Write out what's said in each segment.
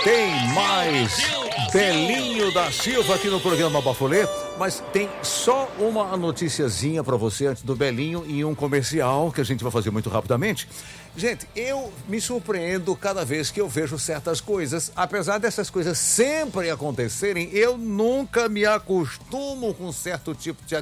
Tem mais Belinho da Silva aqui no programa Bafolê, mas tem só uma noticiazinha pra você antes do Belinho e um comercial que a gente vai fazer muito rapidamente. Gente, eu me surpreendo cada vez que eu vejo certas coisas. Apesar dessas coisas sempre acontecerem, eu nunca me acostumo com certos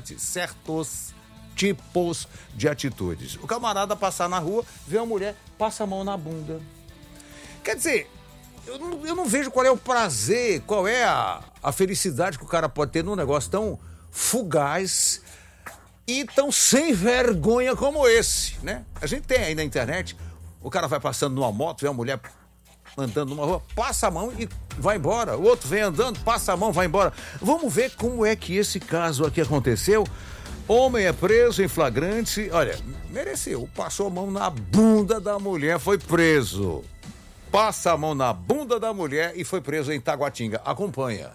tipos de atitudes. O camarada passar na rua, vê uma mulher, passa a mão na bunda. Quer dizer, eu não vejo qual é o prazer, qual é a felicidade que o cara pode ter num negócio tão fugaz e tão sem vergonha como esse, né? A gente tem aí na internet, o cara vai passando numa moto, vê uma mulher andando numa rua, passa a mão e vai embora. O outro vem andando, passa a mão, vai embora. Vamos ver como é que esse caso aqui aconteceu. Homem é preso em flagrante, olha, mereceu, passou a mão na bunda da mulher, foi preso. Passa a mão na bunda da mulher e foi preso em Taguatinga. Acompanha.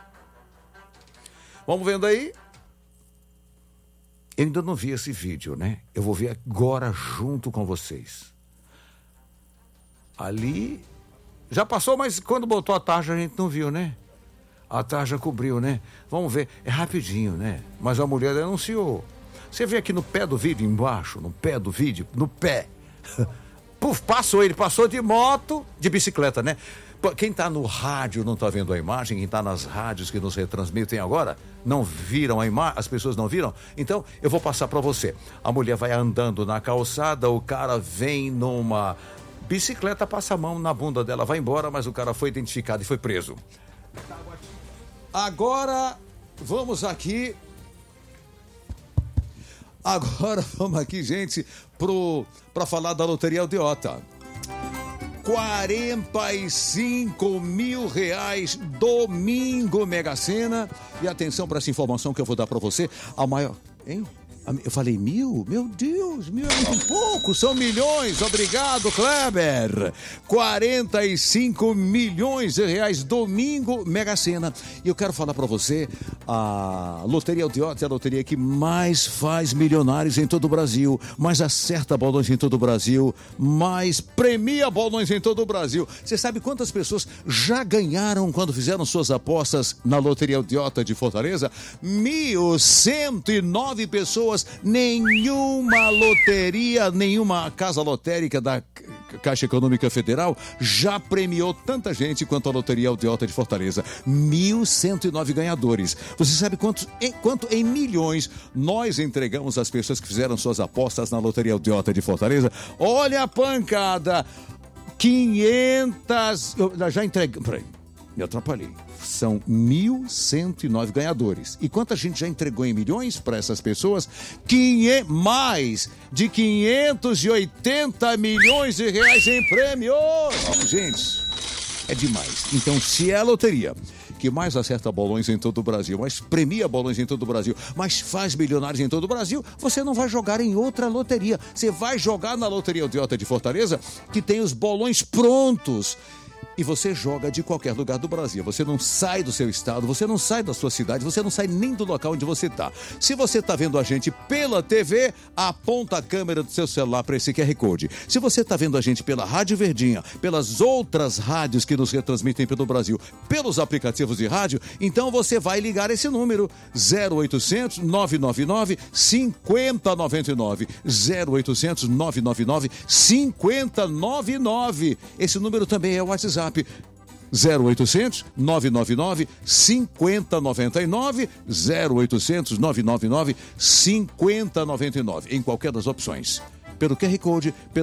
Vamos vendo aí? Eu ainda não vi esse vídeo, né? Eu vou ver agora junto com vocês. Ali, já passou, mas quando botou a tarja a gente não viu, né? A tarja cobriu, né? Vamos ver, é rapidinho, né? Mas a mulher denunciou. Você vê aqui no pé do vídeo, embaixo, no pé do vídeo, no pé. Puf, passou de moto, de bicicleta, né? Quem tá no rádio não tá vendo a imagem, quem tá nas rádios que nos retransmitem agora, não viram a imagem, as pessoas não viram? Então, eu vou passar pra você. A mulher vai andando na calçada, o cara vem numa bicicleta, passa a mão na bunda dela, vai embora, mas o cara foi identificado e foi preso. Agora, vamos aqui, gente, para falar da Loteria Aldeota. 45 mil reais, domingo Mega Sena. E atenção para essa informação que eu vou dar para você. A maior... Hein? Eu falei 1.000? Meu Deus, 1.000 é muito pouco, são milhões, obrigado, Kleber. 45 milhões de reais, domingo, Mega Sena. E eu quero falar pra você, a Loteria Aldeota é a loteria que mais faz milionários em todo o Brasil, mais acerta bolões em todo o Brasil, mais premia bolões em todo o Brasil. Você sabe quantas pessoas já ganharam quando fizeram suas apostas na Loteria Aldeota de Fortaleza? 1.109 pessoas. Nenhuma loteria, nenhuma casa lotérica da Caixa Econômica Federal já premiou tanta gente quanto a Loteria Aldeota de Fortaleza. 1.109 ganhadores. Você sabe quanto em milhões nós entregamos às pessoas que fizeram suas apostas na Loteria Aldeota de Fortaleza? Olha a pancada! 500... Eu já entreguei... Peraí, me atrapalhei. São 1.109 ganhadores. E quanta gente já entregou em milhões para essas pessoas? Mais de 580 milhões de reais em prêmios! Gente, é demais. Então, se é a loteria que mais acerta bolões em todo o Brasil, mais premia bolões em todo o Brasil, mais faz milionários em todo o Brasil, você não vai jogar em outra loteria. Você vai jogar na Loteria Aldeota de Fortaleza, que tem os bolões prontos. E você joga de qualquer lugar do Brasil. Você não sai do seu estado, você não sai da sua cidade, você não sai nem do local onde você está. Se você está vendo a gente pela TV, aponta a câmera do seu celular para esse QR Code. Se você está vendo a gente pela Rádio Verdinha, pelas outras rádios que nos retransmitem pelo Brasil, pelos aplicativos de rádio, então você vai ligar esse número, 0800 999 5099. 0800 999 5099. Esse número também é o WhatsApp. 0800 999 5099, 0800 999 5099, em qualquer das opções. Pelo QR Code,